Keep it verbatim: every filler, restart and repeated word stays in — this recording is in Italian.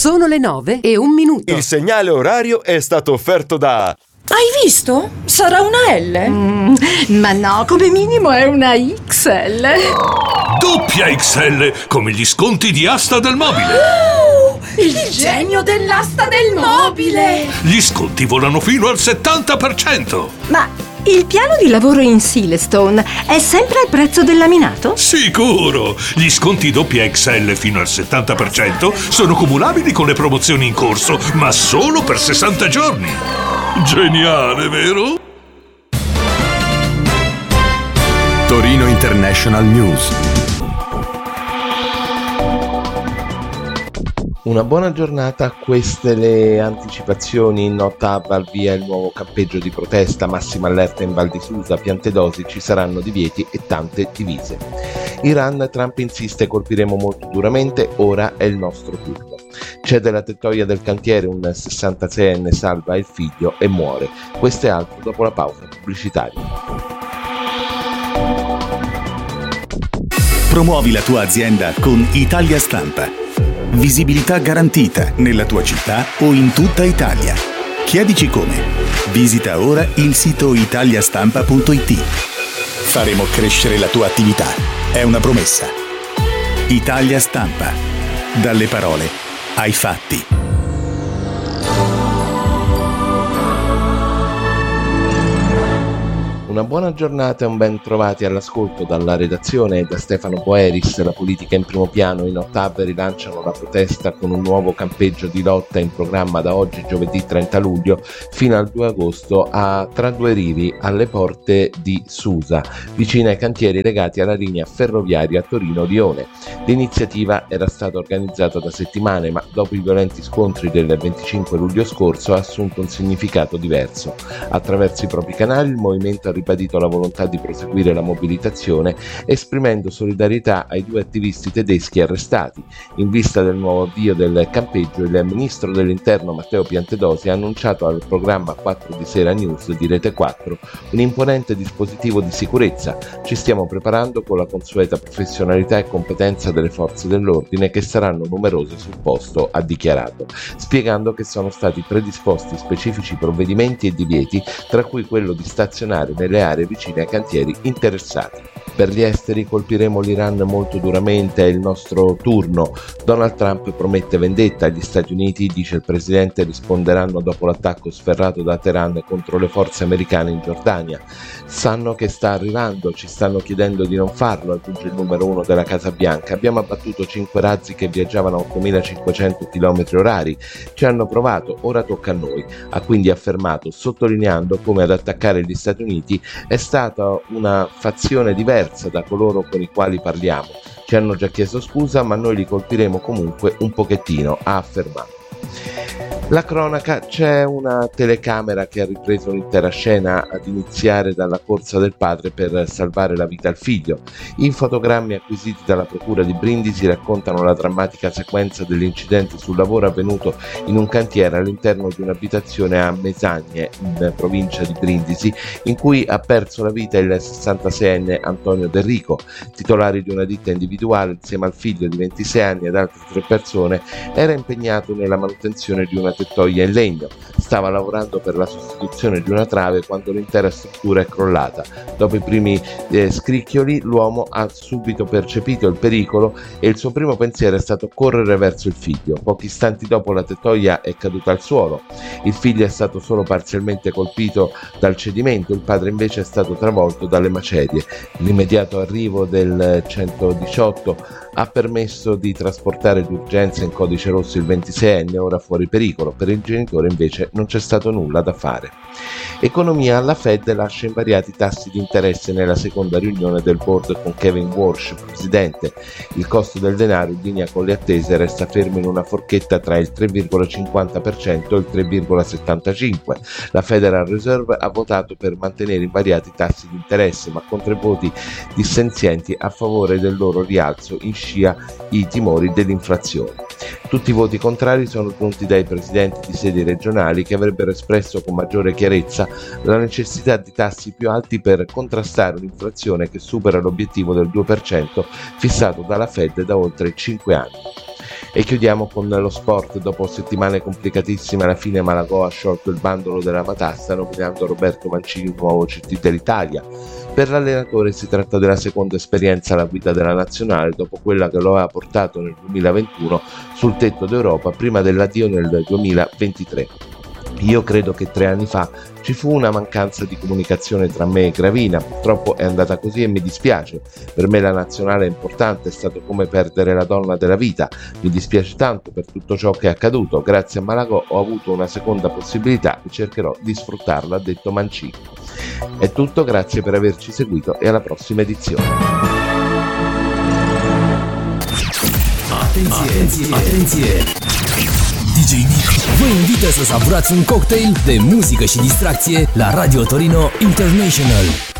Sono le nove e un minuto. Il segnale orario è stato offerto da... Hai visto? Sarà una L? Mm, ma no, come minimo è una X L. Doppia X L, come gli sconti di Asta del Mobile. Oh, il, il genio dell'asta del mobile. Gli sconti volano fino al settanta per cento. Ma il piano di lavoro in Silestone è sempre al prezzo del laminato? Sicuro! Gli sconti doppia X L fino al settanta per cento sono cumulabili con le promozioni in corso, ma solo per sessanta giorni. Geniale, vero? Torino International News. Una buona giornata, queste le anticipazioni. In Nottab al via il nuovo campeggio di protesta, massima allerta in Val di Susa, Piantedosi, ci saranno divieti e tante divise. Iran, Trump insiste, colpiremo molto duramente, ora è il nostro turno. Cede la tettoia del cantiere, un sessantaseienne salva il figlio e muore. Questo e altro dopo la pausa pubblicitaria. Promuovi la tua azienda con Italia Stampa. Visibilità garantita nella tua città o in tutta Italia. Chiedici come. Visita ora il sito italiastampa punto it. Faremo crescere la tua attività. È una promessa. Italia Stampa. Dalle parole ai fatti. Una buona giornata e un ben trovati all'ascolto dalla redazione e da Stefano Boeris. La politica in primo piano. I Nottab rilanciano la protesta con un nuovo campeggio di lotta in programma da oggi, giovedì trenta luglio, fino al due agosto a tra due rivi alle porte di Susa, vicino ai cantieri legati alla linea ferroviaria Torino-Lione. L'iniziativa era stata organizzata da settimane, ma dopo i violenti scontri del venticinque luglio scorso ha assunto un significato diverso. Attraverso i propri canali il movimento ha ribadito la volontà di proseguire la mobilitazione, esprimendo solidarietà ai due attivisti tedeschi arrestati. In vista del nuovo avvio del campeggio, il ministro dell'Interno Matteo Piantedosi ha annunciato al programma quattro di Sera News di Rete quattro un imponente dispositivo di sicurezza. Ci stiamo preparando con la consueta professionalità e competenza delle forze dell'ordine, che saranno numerose sul posto, ha dichiarato, spiegando che sono stati predisposti specifici provvedimenti e divieti, tra cui quello di stazionare nelle aree vicine ai cantieri interessati. Per gli esteri, colpiremo l'Iran molto duramente, è il nostro turno. Donald Trump promette vendetta. Agli Stati Uniti, dice il presidente, risponderanno dopo l'attacco sferrato da Teheran contro le forze americane in Giordania. Sanno che sta arrivando, ci stanno chiedendo di non farlo, aggiunge il numero uno della Casa Bianca. Abbiamo abbattuto cinque razzi che viaggiavano a ottomilacinquecento chilometri orari. Ci hanno provato, ora tocca a noi. Ha quindi affermato, sottolineando come ad attaccare gli Stati Uniti è stata una fazione diversa da coloro con i quali parliamo. Ci hanno già chiesto scusa, ma noi li colpiremo comunque un pochettino, ha affermato. La cronaca, c'è una telecamera che ha ripreso l'intera scena, ad iniziare dalla corsa del padre per salvare la vita al figlio. I fotogrammi acquisiti dalla procura di Brindisi raccontano la drammatica sequenza dell'incidente sul lavoro avvenuto in un cantiere all'interno di un'abitazione a Mesagne, in provincia di Brindisi, in cui ha perso la vita il sessantaseienne Antonio De Rico, titolare di una ditta individuale. Insieme al figlio di ventisei anni ed altre tre persone era impegnato nella manutenzione di una tettoia in legno. Stava lavorando per la sostituzione di una trave quando l'intera struttura è crollata. Dopo i primi eh, scricchioli, l'uomo ha subito percepito il pericolo e il suo primo pensiero è stato correre verso il figlio. Pochi istanti dopo la tettoia è caduta al suolo. Il figlio è stato solo parzialmente colpito dal cedimento, il padre invece è stato travolto dalle macerie. L'immediato arrivo del centodiciotto ha permesso di trasportare d'urgenza in codice rosso il ventiseienne, ora fuori pericolo. Per il genitore invece non c'è stato nulla da fare. Economia, la Fed lascia invariati tassi di interesse nella seconda riunione del board con Kevin Warsh, presidente. Il costo del denaro, in linea con le attese, resta fermo in una forchetta tra il tre virgola cinquanta per cento e il tre virgola settantacinque per cento. La Federal Reserve ha votato per mantenere invariati tassi di interesse, ma con tre voti dissenzienti a favore del loro rialzo, in scia i timori dell'inflazione. Tutti i voti contrari sono giunti dai presidenti di sedi regionali, che avrebbero espresso con maggiore chiarezza la necessità di tassi più alti per contrastare un'inflazione che supera l'obiettivo del due per cento fissato dalla Fed da oltre cinque anni. E chiudiamo con lo sport. Dopo settimane complicatissime, alla fine Malagò ha sciolto il bandolo della matassa nominando Roberto Mancini nuovo C T dell'Italia. Per l'allenatore si tratta della seconda esperienza alla guida della nazionale dopo quella che lo aveva portato nel duemilaventuno sul tetto d'Europa prima dell'addio nel duemilaventitré. Io credo che tre anni fa ci fu una mancanza di comunicazione tra me e Gravina, purtroppo è andata così e mi dispiace. Per me la nazionale è importante, è stato come perdere la donna della vita, mi dispiace tanto per tutto ciò che è accaduto, grazie a Malagò ho avuto una seconda possibilità e cercherò di sfruttarla, ha detto Mancini. È tutto, grazie per averci seguito e alla prossima edizione. Atenție, atenție! D J Nick vă invită să savurați un cocktail de muzică și distracție la Radio Torino International.